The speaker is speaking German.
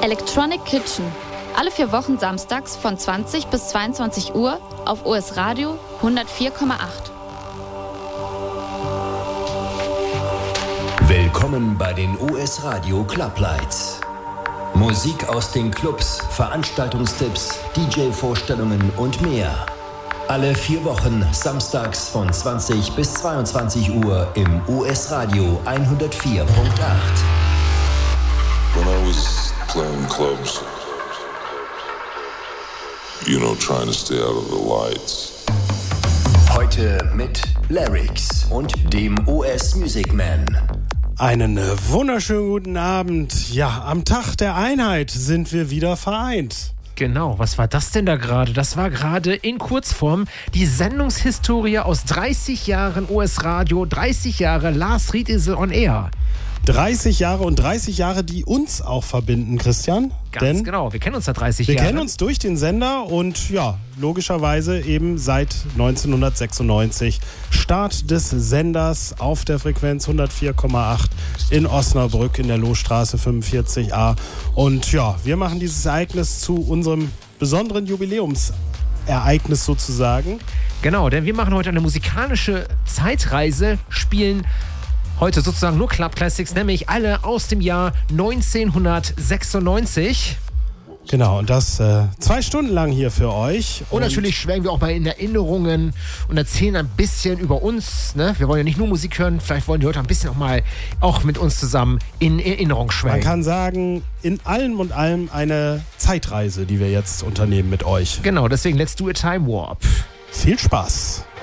Electronic Kitchen. Alle 4 Wochen samstags von 20 bis 22 Uhr auf US Radio 104,8. Willkommen bei den US Radio Club Lights. Musik aus den Clubs, Veranstaltungstipps, DJ-Vorstellungen und mehr. Alle 4 Wochen samstags von 20 bis 22 Uhr im US Radio 104.8. When I was playing clubs, trying to stay out of the lights. Heute mit Lyrics und dem US Music Man. Einen wunderschönen guten Abend. Ja, am Tag der Einheit sind wir wieder vereint. Genau, was war das denn da gerade? Das war gerade in Kurzform die Sendungshistorie aus 30 Jahren US Radio, 30 Jahre Lars Riedisel on Air. 30 Jahre und 30 Jahre, die uns auch verbinden, Christian. Ganz genau, wir kennen uns seit 30 Jahren. Wir kennen uns durch den Sender und ja, logischerweise eben seit 1996. Start des Senders auf der Frequenz 104,8 in Osnabrück in der Lohstraße 45a. Und ja, wir machen dieses Ereignis zu unserem besonderen Jubiläumsereignis sozusagen. Genau, denn wir machen heute eine musikalische Zeitreise, spielen heute sozusagen nur Club Classics, nämlich alle aus dem Jahr 1996. Genau, und das 2 Stunden lang hier für euch. Und natürlich schwelgen wir auch mal in Erinnerungen und erzählen ein bisschen über uns. Ne? Wir wollen ja nicht nur Musik hören, vielleicht wollen die Leute ein bisschen auch mit uns zusammen in Erinnerung schwelgen. Man kann sagen, in allem und allem eine Zeitreise, die wir jetzt unternehmen mit euch. Genau, deswegen let's do a time warp. Viel Spaß.